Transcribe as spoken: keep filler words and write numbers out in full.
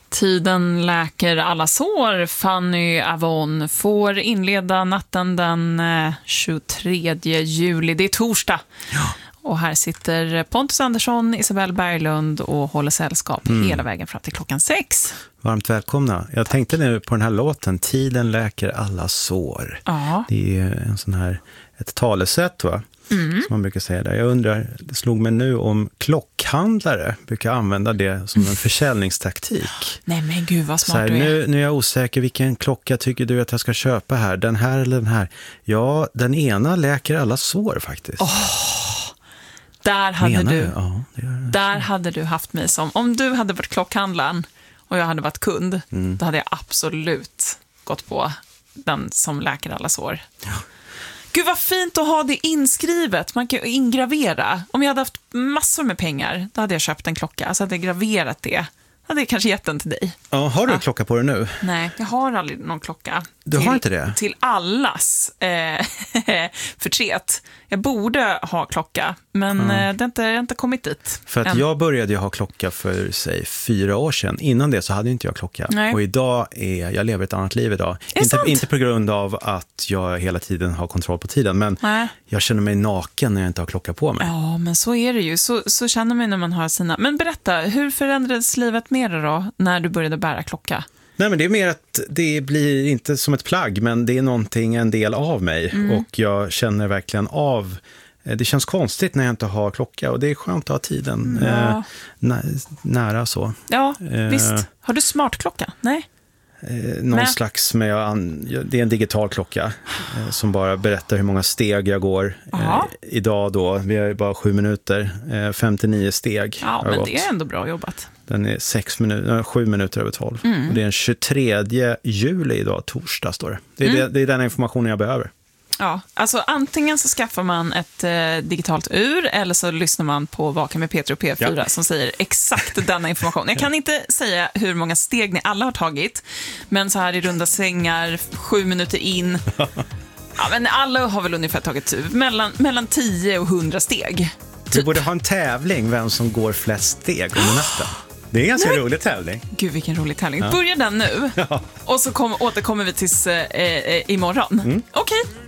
Tiden läker alla sår. Fanny Avon får inleda natten den tjugotredje juli. Det är torsdag. Ja. Och här sitter Pontus Andersson, Isabelle Berglund och håller sällskap mm. hela vägen fram till klockan sex. Varmt välkomna. Jag tänkte nu på den här låten, Tiden läker alla sår. Ja. Det är en sån här, ett talesätt va? Mm. Som man brukar säga där. Jag undrar, det slog mig nu om klockhandlare brukar använda det som en försäljningstaktik. Nej men gud vad smart så här, du är. Nu, nu är jag osäker, vilken klocka tycker du att jag ska köpa här? Den här eller den här? Ja, den ena läker alla sår faktiskt. Oh, där hade Menar du, du? Ja, det gör jag. Där hade du haft mig som, om du hade varit klockhandlaren och jag hade varit kund, mm. då hade jag absolut gått på den som läker alla sår. Ja. Gud vad fint att ha det inskrivet. Man kan ingravera. Om jag hade haft massor med pengar, då hade jag köpt en klocka. Så hade jag graverat det. Då hade jag kanske gett den till dig. Ja, har du ja. en klocka på dig nu? Nej, jag har aldrig någon klocka. Du till, har inte det? Till allas eh, förtret. Jag borde ha klocka, men mm. eh, det har inte, jag har inte kommit dit. För att än. jag började ju ha klocka för, säg, fyra år sedan. Innan det så hade inte jag klocka. Nej. Och idag är jag lever ett annat liv idag. Inte, inte på grund av att jag hela tiden har kontroll på tiden, men Nej. jag känner mig naken när jag inte har klocka på mig. Ja, men så är det ju. Så, så känner man när man har sina... Men berätta, hur förändrades livet mer då när du började bära klocka? Nej, men det är mer att det blir inte som ett plagg, men det är någonting, en del av mig. Mm. Och jag känner verkligen av... Det känns konstigt när jag inte har klocka och det är skönt att ha tiden ja. eh, nä, nära så. Ja, eh, visst. Har du smartklocka? Nej. Eh, någon Men. slags, med, det är en digital klocka eh, som bara berättar hur många steg jag går. Eh, idag då, vi har bara sju minuter, eh, femtionio steg. Ja, men gått. Det är ändå bra jobbat. Den är sex minuter, sju minuter över tolv. Mm. Och det är den tjugotredje juli idag, torsdag står det. Det är, mm. det, det är den informationen jag behöver. Ja, alltså antingen så skaffar man ett eh, digitalt ur eller så lyssnar man på Vaken med Peter och P fyra ja. som säger exakt denna information. Jag kan inte säga hur många steg ni alla har tagit, men så här i runda sängar, sju minuter in. Ja, men alla har väl ungefär tagit mellan, mellan tio och hundra steg. Typ. Vi borde ha en tävling vem som går flest steg under natten. Det är en ganska Nej. rolig tävling. Gud, vilken rolig tävling. Ja. Börja den nu. Ja. Och så kom, återkommer vi tills eh, eh, imorgon. Mm. Okej. Okay.